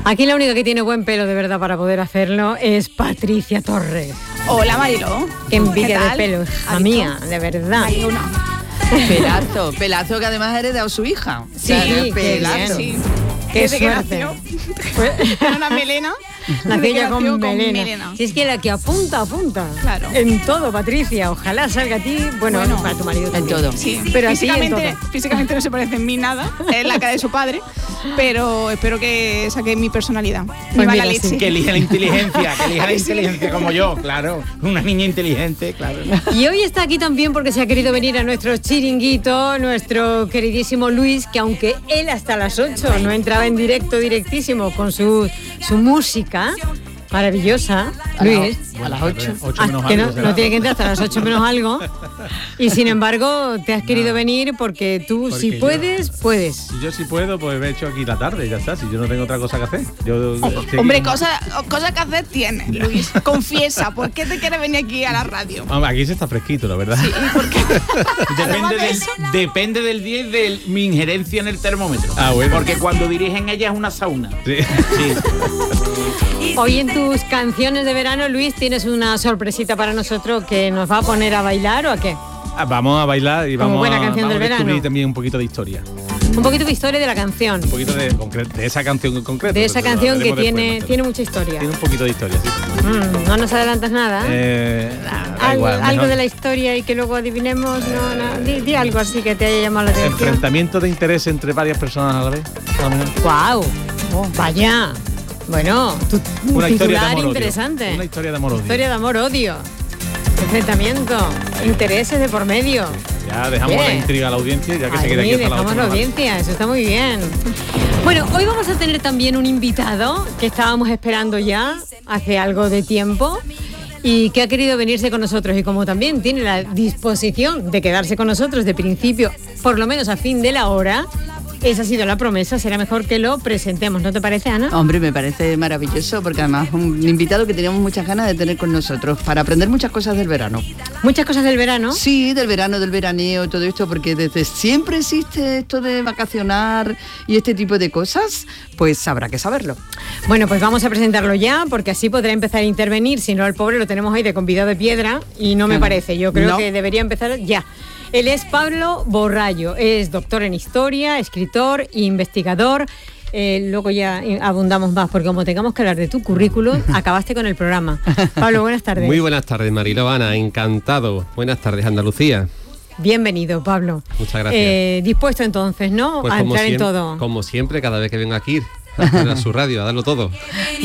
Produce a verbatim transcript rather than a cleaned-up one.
Aquí la única que tiene buen pelo de verdad para poder hacerlo es Patricia Torres. Hola, Mariló. Qué envidia de pelo, hija mía, de verdad. Hay una. Pelazo, pelazo que además ha heredado su hija. Sí, O sea, qué pelazo. bien. Sí. Qué Desde que suerte. nació. Pues- Con una melena. Nació Desde que ya con nació melena. Si es que la que apunta, apunta. Claro. En todo, Patricia. Ojalá salga a ti. Bueno, Bueno, para tu marido En también. todo. Sí, Pero así en físicamente, todo. físicamente no se parece en mí nada, es la cara de su padre, pero espero que saque mi personalidad. Viva mira, la sí. leche. Que elija la inteligencia, que elija la inteligencia como yo, claro. Una niña inteligente, claro. Y hoy está aquí también porque se ha querido venir a nuestro chiringuito, nuestro queridísimo Luis, que aunque él hasta las ocho no entraba en directo, directísimo, con su, su música maravillosa, Luis. A las ocho. Ocho Ah, menos que no, algo será. no tiene que entrar hasta las ocho menos algo. Y sin embargo, te has querido venir porque tú, Porque si yo- puedes, puedes. Si yo sí puedo, pues me he hecho aquí la tarde, ya está. Si yo no tengo otra cosa que hacer. Yo, estoy aquí Hombre, con- cosas cosa que hacer tienes, Luis. Confiesa, ¿por qué te quieres venir aquí a la radio? Hombre, aquí se está fresquito, la verdad. depende, del, depende del día y de mi injerencia en el termómetro. Ah, bueno. Porque cuando dirigen ella es una sauna. Sí. Sí. Hoy en tus canciones de verano, Luis, tienes una sorpresita para nosotros que nos va a poner a bailar o a qué. Ah, vamos a bailar y Como vamos, buena a, canción vamos del a descubrir verano. también un poquito de historia. Un poquito de historia de la canción. Un poquito de, concre- de esa canción en concreto. De esa Pero lo canción que hablaremos después, tiene, más tiene tarde. mucha historia. Tiene un poquito de historia, sí. Mm, no nos adelantas nada. Eh, da Al- igual, algo mejor. de la historia y que luego adivinemos. No, no. Di, di algo así que te haya llamado la atención. Enfrentamiento de interés entre varias personas a la vez. A lo mejor. ¡Guau! Oh, vaya. Bueno, tu, Una historia de titular amor-odio. interesante. Una historia de amor-odio. Historia de amor-odio. Enfrentamiento. Intereses de por medio. Ya dejamos Bien. la intriga a la audiencia, ya que se Ahí quede aquí hasta la dejamos ocho la menos algo. audiencia, eso está muy bien. Bueno, hoy vamos a tener también un invitado que estábamos esperando ya hace algo de tiempo y que ha querido venirse con nosotros y como también tiene la disposición de quedarse con nosotros de principio, por lo menos a fin de la hora, esa ha sido la promesa, será mejor que lo presentemos, ¿no te parece, Ana? Hombre, me parece maravilloso porque además un invitado que teníamos muchas ganas de tener con nosotros para aprender muchas cosas del verano. Muchas cosas del verano. Sí, del verano, del veraneo, todo esto, porque desde siempre existe esto de vacacionar y este tipo de cosas, pues habrá que saberlo. Bueno, pues vamos a presentarlo ya, porque así podrá empezar a intervenir, si no al pobre lo tenemos ahí de convidado de piedra y no me Claro. parece, yo creo No. que debería empezar ya. Él es Pablo Borrallo, es doctor en historia, escritor, investigador. Eh, luego ya eh, abundamos más, porque como tengamos que hablar de tu currículum, acabaste con el programa. Pablo, buenas tardes. Muy buenas tardes, Mariló, Ana, encantado. Buenas tardes, Andalucía. Bienvenido, Pablo. Muchas gracias. Eh, dispuesto entonces, ¿no? Pues a como entrar en siempre, todo. como siempre, cada vez que vengo aquí a, a su radio, a darlo todo.